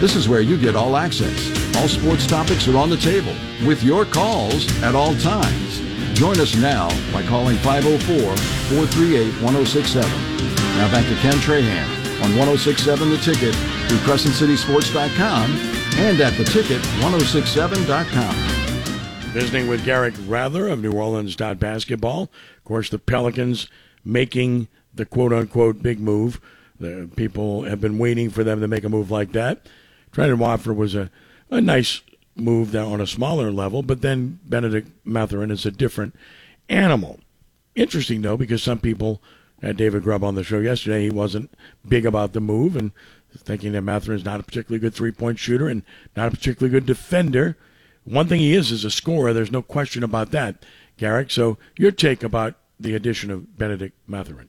This is where you get all access. All sports topics are on the table with your calls at all times. Join us now by calling 504-438-1067. Now back to Ken Trahan on 1067 The Ticket through CrescentCitySports.com and at theticket1067.com. Visiting with Garrett Rattler of New Orleans Basketball. Of course, the Pelicans making the quote-unquote big move. The people have been waiting for them to make a move like that. Trendon Watford was a nice move down on a smaller level, but then Benedict Mathurin is a different animal. Interesting, though, because some people had David Grubb on the show yesterday. He wasn't big about the move and thinking that Mathurin is not a particularly good three-point shooter and not a particularly good defender. One thing he is a scorer. There's no question about that, Garrick. So your take about the addition of Benedict Mathurin.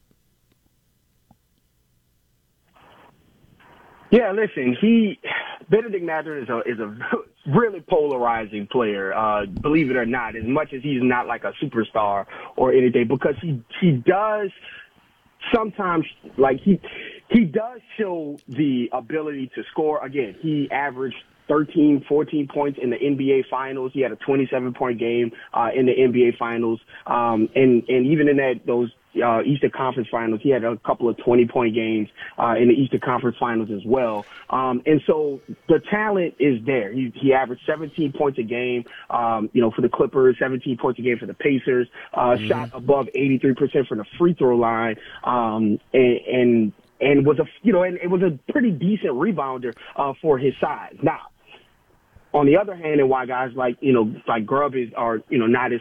Yeah, listen, Benedict Mathurin is a really polarizing player, believe it or not, as much as he's not like a superstar or anything, because he does sometimes, like, he does show the ability to score. Again, he averaged 13, 14 points in the NBA Finals. He had a 27-point game in the NBA Finals. And even in those Eastern Conference Finals, he had a couple of 20-point games in the Eastern Conference Finals as well. And so the talent is there. He averaged 17 points a game, for the Clippers, 17 points a game for the Pacers, shot above 83% from the free throw line, and was it was a pretty decent rebounder for his size. Now, on the other hand, and why guys like Grubb are not as